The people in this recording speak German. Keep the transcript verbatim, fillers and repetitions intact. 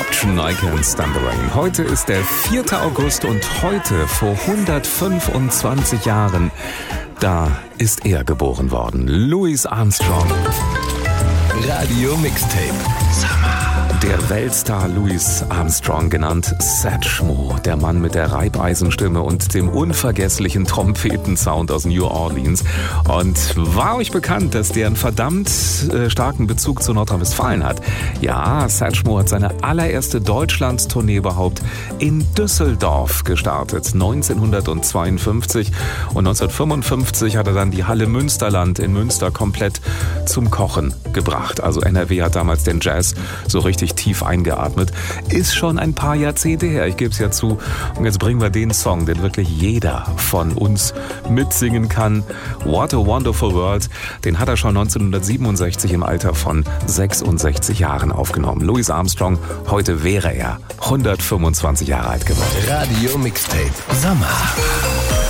Eruption, I Can't Stand the Rain. Heute ist der vierte August und heute vor hundertfünfundzwanzig Jahren, da ist er geboren worden. Louis Armstrong. Radio Mixtape. Summer. Der Weltstar Louis Armstrong, genannt Satchmo, der Mann mit der Reibeisenstimme und dem unvergesslichen Trompetensound aus New Orleans. Und war euch bekannt, dass der einen verdammt äh, starken Bezug zu Nordrhein-Westfalen hat? Ja, Satchmo hat seine allererste Deutschlandstournee überhaupt in Düsseldorf gestartet, neunzehnhundertzweiundfünfzig. Und neunzehnhundertfünfundfünfzig hat er dann die Halle Münsterland in Münster komplett zum Kochen gebracht. Also N R W hat damals den Jazz so richtig tief eingeatmet. Ist schon ein paar Jahrzehnte her, ich gebe es ja zu. Und jetzt bringen wir den Song, den wirklich jeder von uns mitsingen kann. What a Wonderful World. Den hat er schon neunzehnhundertsiebenundsechzig im Alter von sechsundsechzig Jahren aufgenommen. Louis Armstrong, heute wäre er hundertfünfundzwanzig Jahre alt geworden. Radio Mixtape. Sommer.